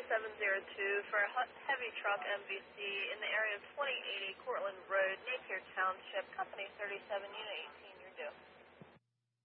702 for a heavy truck MVC in the area of 2080 Cortland Road, Napier Township, Company 37, Unit 18.